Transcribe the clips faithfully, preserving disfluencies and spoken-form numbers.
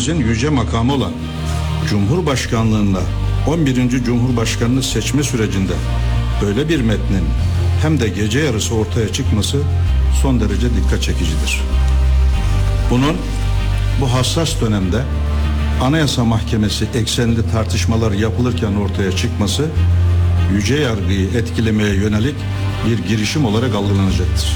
Devletimizin yüce makamı olan Cumhurbaşkanlığına on birinci Cumhurbaşkanını seçme sürecinde böyle bir metnin hem de gece yarısı ortaya çıkması son derece dikkat çekicidir. Bunun bu hassas dönemde Anayasa Mahkemesi eksenli tartışmalar yapılırken ortaya çıkması yüce yargıyı etkilemeye yönelik bir girişim olarak algılanacaktır.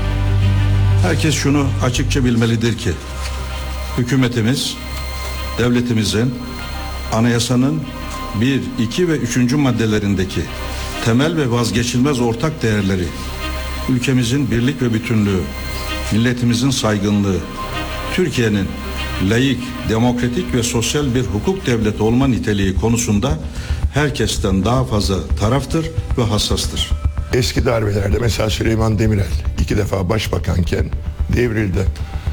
Herkes şunu açıkça bilmelidir ki hükümetimiz devletimizin anayasanın bir, iki ve üçüncü maddelerindeki temel ve vazgeçilmez ortak değerleri, ülkemizin birlik ve bütünlüğü, milletimizin saygınlığı, Türkiye'nin laik, demokratik ve sosyal bir hukuk devleti olma niteliği konusunda herkesten daha fazla taraftır ve hassastır. Eski darbelerde mesela Süleyman Demirel iki defa başbakanken devrildi.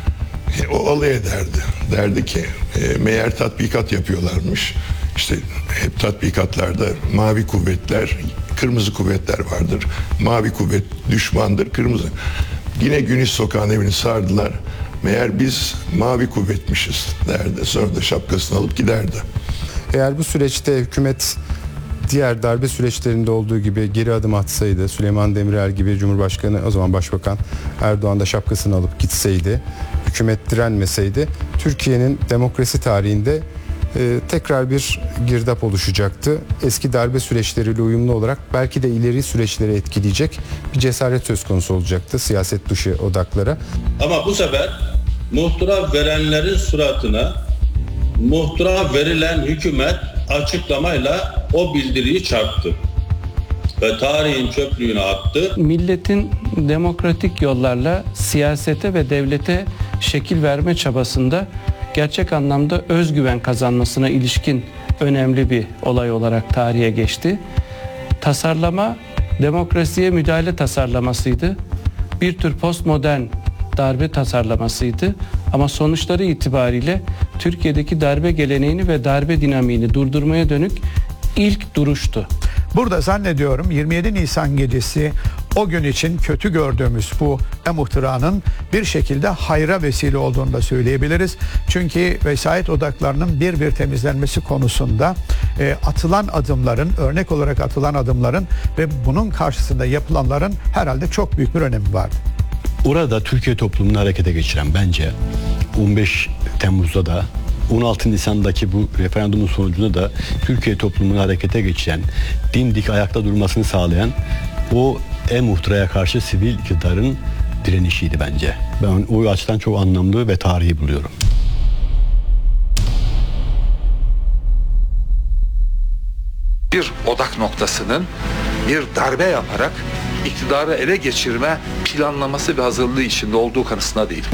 O alay ederdi. Derdi ki e, meğer tatbikat yapıyorlarmış. İşte hep tatbikatlarda mavi kuvvetler, kırmızı kuvvetler vardır. Mavi kuvvet düşmandır, kırmızı. Yine Güneş Sokağı'nın evini sardılar. Meğer biz mavi kuvvetmişiz derdi. Sonra da şapkasını alıp giderdi. Eğer bu süreçte hükümet diğer darbe süreçlerinde olduğu gibi geri adım atsaydı, Süleyman Demirel gibi Cumhurbaşkanı, o zaman Başbakan Erdoğan da şapkasını alıp gitseydi, hükümet direnmeseydi, Türkiye'nin demokrasi tarihinde e, tekrar bir girdap oluşacaktı. Eski darbe süreçleriyle uyumlu olarak belki de ileri süreçleri etkileyecek bir cesaret söz konusu olacaktı siyaset dışı odaklara. Ama bu sefer muhtıra verenlerin suratına muhtıra verilen hükümet açıklamayla o bildiriyi çarptı ve tarihin çöplüğüne attı. Milletin demokratik yollarla siyasete ve devlete şekil verme çabasında gerçek anlamda özgüven kazanmasına ilişkin önemli bir olay olarak tarihe geçti. Tasarlama demokrasiye müdahale tasarlamasıydı. Bir tür postmodern darbe tasarlamasıydı. Ama sonuçları itibariyle Türkiye'deki darbe geleneğini ve darbe dinamiğini durdurmaya dönük ilk duruştu. Burada zannediyorum yirmi yedi Nisan gecesi o gün için kötü gördüğümüz bu e-muhtıranın bir şekilde hayra vesile olduğunu da söyleyebiliriz. Çünkü vesayet odaklarının bir bir temizlenmesi konusunda e, atılan adımların, örnek olarak atılan adımların ve bunun karşısında yapılanların herhalde çok büyük bir önemi vardı. Orada Türkiye toplumunu harekete geçiren bence on beş Temmuz'da da on altı Nisan'daki bu referandumun sonucunda da Türkiye toplumunu harekete geçiren, dimdik ayakta durmasını sağlayan o e-muhtıraya karşı sivil iktidarın direnişiydi bence. Ben o açıdan çok anlamlı ve tarihi buluyorum. Bir odak noktasının bir darbe yaparak iktidarı ele geçirme planlaması ve hazırlığı içinde olduğu kanısında değil.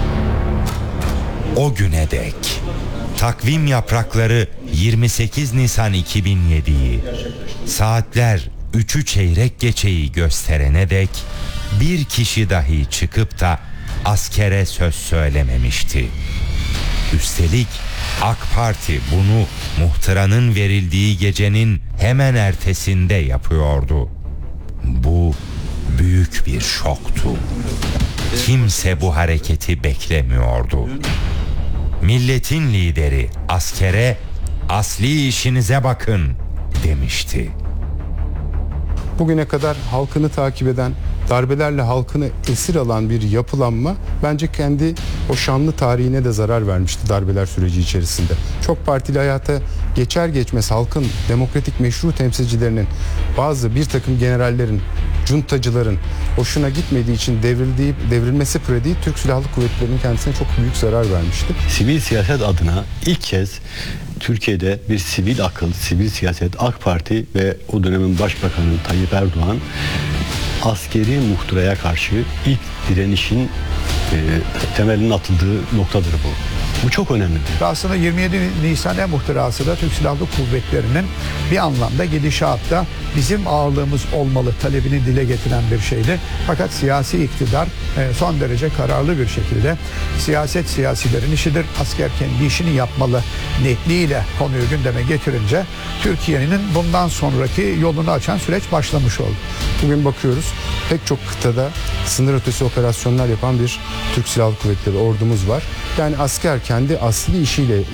O güne dek takvim yaprakları yirmi sekiz Nisan iki bin yediyi, saatler üçü çeyrek geçeyi gösterene dek bir kişi dahi çıkıp da askere söz söylememişti. Üstelik AK Parti bunu muhtıranın verildiği gecenin hemen ertesinde yapıyordu. Bu büyük bir şoktu. Kimse bu hareketi beklemiyordu. Milletin lideri askere asli işinize bakın demişti. Bugüne kadar halkını takip eden, darbelerle halkını esir alan bir yapılanma bence kendi o şanlı tarihine de zarar vermişti darbeler süreci içerisinde. Çok partili hayata geçer geçmez halkın demokratik meşru temsilcilerinin, bazı bir takım generallerin, cuntacıların hoşuna gitmediği için devrildiği, devrilmesi prediği Türk Silahlı Kuvvetleri'nin kendisine çok büyük zarar vermişti. Sivil siyaset adına ilk kez Türkiye'de bir sivil akıl, sivil siyaset, AK Parti ve o dönemin Başbakanı Tayyip Erdoğan askeri muhtıraya karşı ilk direnişin e, temelinin atıldığı noktadır bu. Bu çok önemli. Aslında yirmi yedi Nisan e-muhtırası da Türk Silahlı Kuvvetleri'nin bir anlamda gidişatta bizim ağırlığımız olmalı talebini dile getiren bir şeydi. Fakat siyasi iktidar son derece kararlı bir şekilde siyaset siyasilerin işidir, asker kendi işini yapmalı netliğiyle konuyu gündeme getirince Türkiye'nin bundan sonraki yolunu açan süreç başlamış oldu. Bugün bakıyoruz pek çok kıtada sınır ötesi operasyonlar yapan bir Türk Silahlı Kuvvetleri ordumuz var. Yani asker kendi asli işiyle